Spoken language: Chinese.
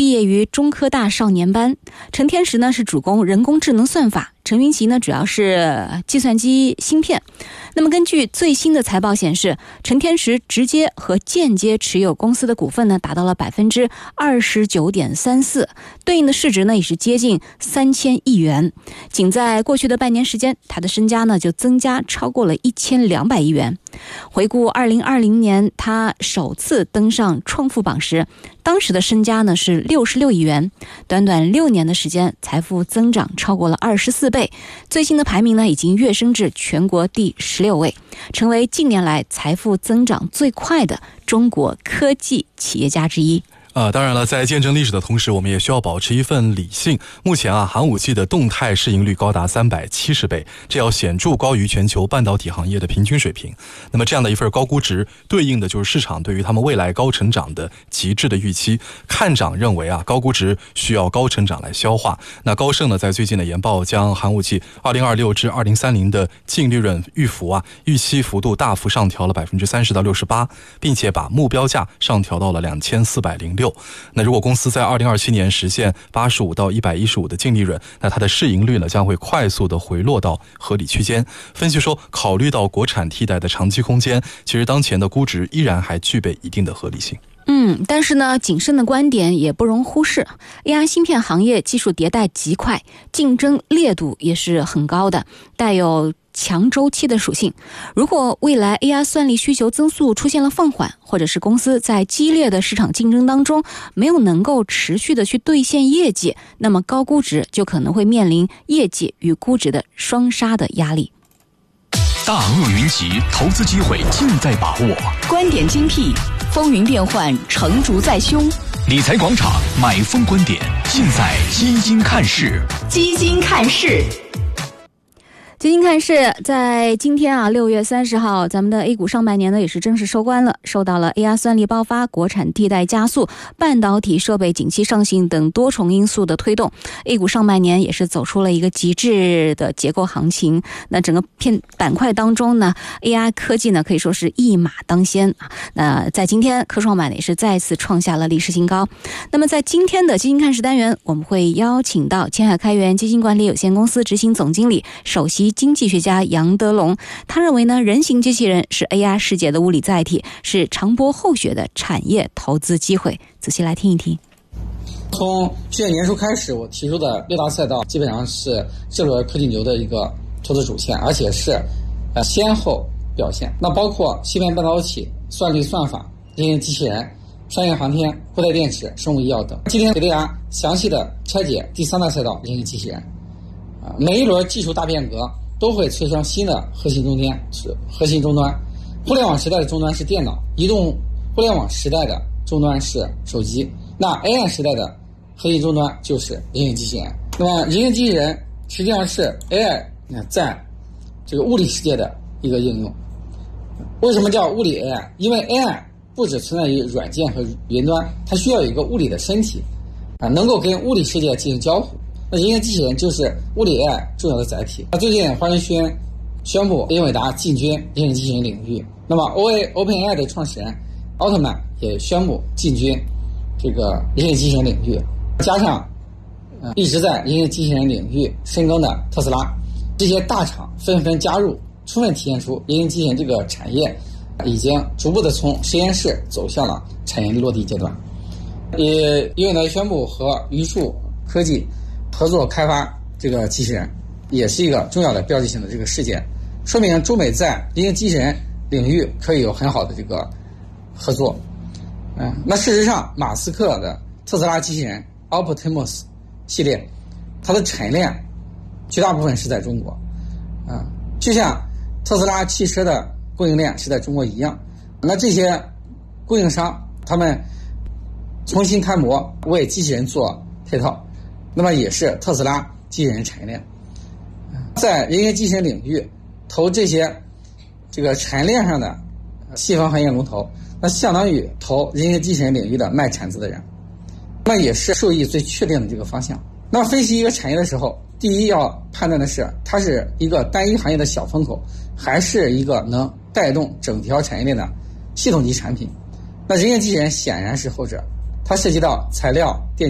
毕业于中科大少年班，陈天石呢是主攻人工智能算法，陈云奇呢主要是计算机芯片。那么根据最新的财报显示，陈天石直接和间接持有公司的股份呢达到了 29.34%， 对应的市值呢也是接近3000亿元。仅在过去的半年时间，他的身家呢就增加超过了1200亿元。回顾2020年他首次登上创富榜时，当时的身家呢是66亿元，短短6年的时间，财富增长超过了24倍。最新的排名呢已经跃升至全国第16位，成为近年来财富增长最快的中国科技企业家之一。 当然了，在见证历史的同时，我们也需要保持一份理性。目前寒武纪的动态市盈率高达370倍，这要显著高于全球半导体行业的平均水平。那么这样的一份高估值，对应的就是市场对于他们未来高成长的极致的预期。看涨认为高估值需要高成长来消化。那高盛呢，在最近的研报将寒武纪2026至2030的净利润预期幅度大幅上调了30%到68%，并且把目标价上调到了2406。那如果公司在2027年实现85到115的净利润，那它的市盈率呢将会快速的回落到合理区间。分析说，考虑到国产替代的长期空间，其实当前的估值依然还具备一定的合理性。 但是呢，谨慎的观点也不容忽视。AI 芯片行业技术迭代极快，竞争烈度也是很高的，带有强周期的属性。如果未来 AI 算力需求增速出现了放缓，或者是公司在激烈的市场竞争当中没有能够持续的去兑现业绩，那么高估值就可能会面临业绩与估值的双杀的压力。 大鳄云集，投资机会尽在把握。 观点精辟，风云变幻，成竹在胸。 理财广场，买风观点，尽在基金看市。 基金看市。 基金看市，在今天6月30号，咱们的 A 股上半年呢也是正式收官了，受到了 AI 算力爆发、国产替代加速、半导体设备景气上行等多重因素的推动， A 股上半年也是走出了一个极致的结构行情。那整个板块当中呢， AI 科技呢可以说是一马当先。那在今天科创板也是再次创下了历史新高。那么在今天的基金看市单元，我们会邀请到前海开源基金管理有限公司执行总经理、首席经济学家杨德龙。他认为呢，人形机器人是 AI 世界的物理载体，是长波后雪的产业投资机会。仔细来听一听。 从去年年初开始，我提出的6大赛道基本上是这轮科技牛的一个投资主线，而且是先后表现。那包括芯片半导体、算力算法、人形机器人、商业航天、固态电池、生物医药等。今天给大家详细的拆解第3大赛道人形机器人。每一轮技术大变革都会催生新的核心终端。互联网时代的终端是电脑，移动互联网时代的终端是手机，那 AI 时代的核心终端就是人形机器人。那么人形机器人实际上是 AI 在这个物理世界的一个应用。为什么叫物理 AI？ 因为 AI 不只存在于软件和云端，它需要有一个物理的身体能够跟物理世界进行交互。那人形机器人就是物理 AI 重要的载体。最近华人轩宣布英伟达进军人形机器人领域，那么 OpenAI 的创始人奥特曼也宣布进军这个人形机器人领域，加上一直在人形机器人领域深耕的特斯拉，这些大厂纷纷加入，充分体现出人形机器人这个产业已经逐步的从实验室走向了产业落地阶段。英伟达宣布和榆树科技合作开发这个机器人，也是一个重要的标志性的这个事件，说明中美在人形机器人领域可以有很好的这个合作。那事实上，马斯克的特斯拉机器人 Optimus 系列，它的产业链绝大部分是在中国，就像特斯拉汽车的供应链是在中国一样。那这些供应商他们重新开模，为机器人做配套，那么也是特斯拉机器人产业链。在人形机器人领域投这个产业链上的细分行业龙头，那相当于投人形机器人领域的卖铲子的人，那也是受益最确定的这个方向。那分析一个产业的时候，第一要判断的是它是一个单一行业的小风口，还是一个能带动整条产业链的系统级产品。那人形机器人显然是后者，它涉及到材料、电